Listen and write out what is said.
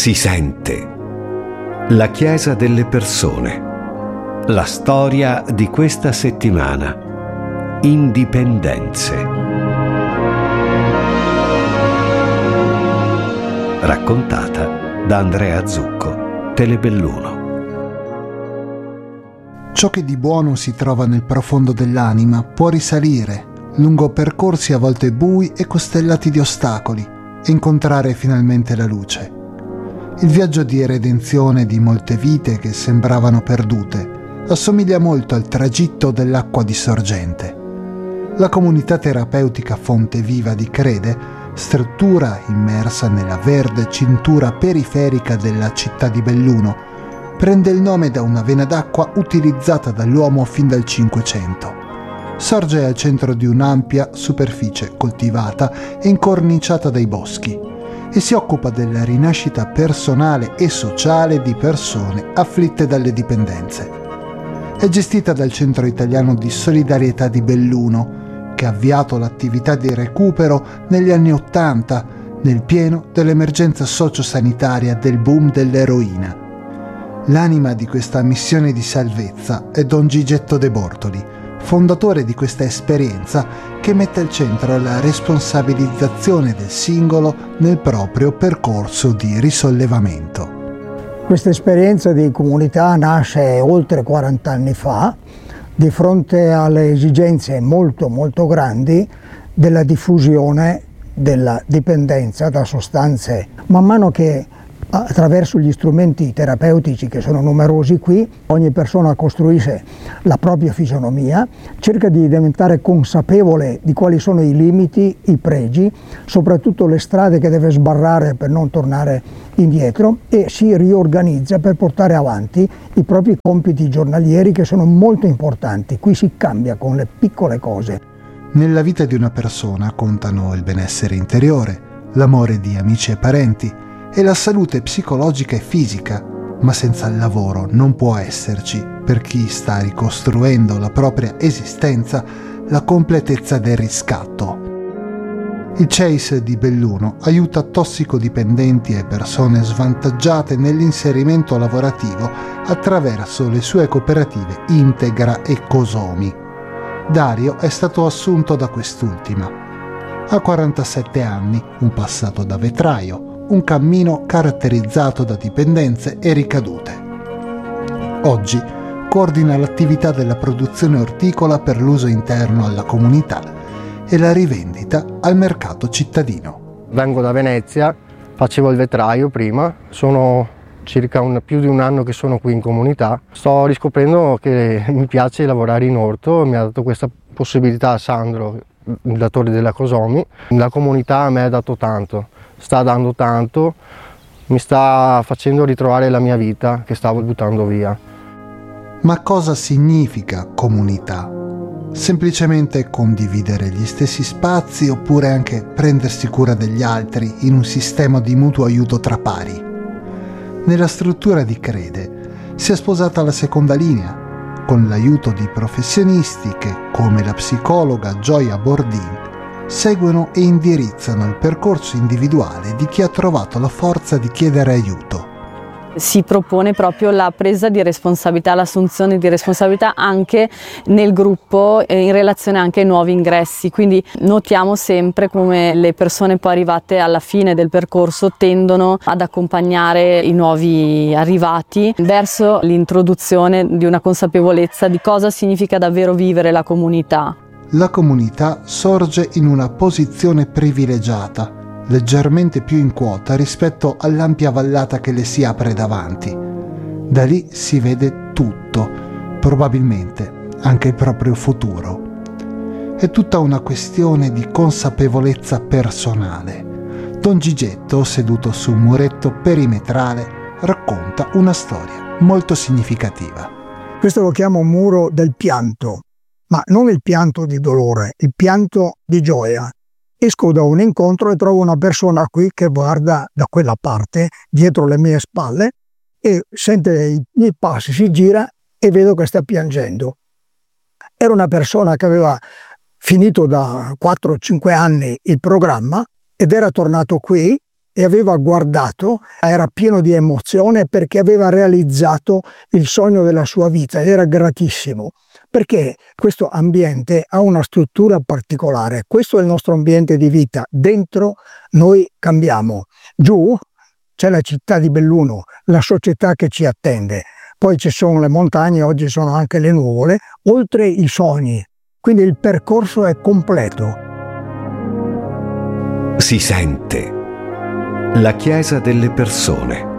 Si sente. La Chiesa delle persone. La storia di questa settimana. Indipendenze. Raccontata da Andrea Zucco, Telebelluno. Ciò che di buono si trova nel profondo dell'anima può risalire lungo percorsi a volte bui e costellati di ostacoli e incontrare finalmente la luce. Il viaggio di redenzione di molte vite che sembravano perdute assomiglia molto al tragitto dell'acqua di sorgente. La comunità terapeutica Fonte Viva di Crede, struttura immersa nella verde cintura periferica della città di Belluno, prende il nome da una vena d'acqua utilizzata dall'uomo fin dal Cinquecento. Sorge al centro di un'ampia superficie coltivata e incorniciata dai boschi e si occupa della rinascita personale e sociale di persone afflitte dalle dipendenze. È gestita dal Centro Italiano di Solidarietà di Belluno, che ha avviato l'attività di recupero negli anni '80, nel pieno dell'emergenza sociosanitaria del boom dell'eroina. L'anima di questa missione di salvezza è Don Gigetto De Bortoli, fondatore di questa esperienza che mette al centro la responsabilizzazione del singolo nel proprio percorso di risollevamento. Questa esperienza di comunità nasce oltre 40 anni fa, di fronte alle esigenze molto grandi della diffusione della dipendenza da sostanze. Man mano che attraverso gli strumenti terapeutici che sono numerosi qui, ogni persona costruisce la propria fisionomia, cerca di diventare consapevole di quali sono i limiti, i pregi, soprattutto le strade che deve sbarrare per non tornare indietro, e si riorganizza per portare avanti i propri compiti giornalieri che sono molto importanti. Qui si cambia con le piccole cose. Nella vita di una persona contano il benessere interiore, l'amore di amici e parenti, e la salute psicologica e fisica, ma senza il lavoro non può esserci, per chi sta ricostruendo la propria esistenza, la completezza del riscatto. Il CEIS di Belluno aiuta tossicodipendenti e persone svantaggiate nell'inserimento lavorativo attraverso le sue cooperative Integra e Cosomi. Dario è stato assunto da quest'ultima. Ha 47 anni, un passato da vetraio, un cammino caratterizzato da dipendenze e ricadute. Oggi coordina l'attività della produzione orticola per l'uso interno alla comunità e la rivendita al mercato cittadino. Vengo da Venezia, facevo il vetraio prima, sono circa più di un anno che sono qui in comunità. Sto riscoprendo che mi piace lavorare in orto, mi ha dato questa possibilità Sandro, il datore della Cosomi. La comunità a me ha dato tanto. Sta dando tanto, mi sta facendo ritrovare la mia vita che stavo buttando via. Ma cosa significa comunità? Semplicemente condividere gli stessi spazi oppure anche prendersi cura degli altri in un sistema di mutuo aiuto tra pari? Nella struttura di Crede si è sposata la seconda linea, con l'aiuto di professionisti che, come la psicologa Gioia Bordin, seguono e indirizzano il percorso individuale di chi ha trovato la forza di chiedere aiuto. Si propone proprio la presa di responsabilità, l'assunzione di responsabilità anche nel gruppo in relazione anche ai nuovi ingressi, quindi notiamo sempre come le persone poi arrivate alla fine del percorso tendono ad accompagnare i nuovi arrivati verso l'introduzione di una consapevolezza di cosa significa davvero vivere la comunità. La comunità sorge in una posizione privilegiata, leggermente più in quota rispetto all'ampia vallata che le si apre davanti. Da lì si vede tutto, probabilmente anche il proprio futuro. È tutta una questione di consapevolezza personale. Don Gigetto, seduto su un muretto perimetrale, racconta una storia molto significativa. Questo lo chiamo muro del pianto. Ma non il pianto di dolore, il pianto di gioia. Esco da un incontro e trovo una persona qui che guarda da quella parte, dietro le mie spalle, e sente i miei passi, si gira e vedo che sta piangendo. Era una persona che aveva finito da 4-5 anni il programma ed era tornato qui e aveva guardato, era pieno di emozione perché aveva realizzato il sogno della sua vita ed era gratissimo. Perché questo ambiente ha una struttura particolare, questo è il nostro ambiente di vita, dentro noi cambiamo, giù c'è la città di Belluno, la società che ci attende, poi ci sono le montagne, oggi sono anche le nuvole, oltre i sogni, quindi il percorso è completo. Si sente la chiesa delle persone.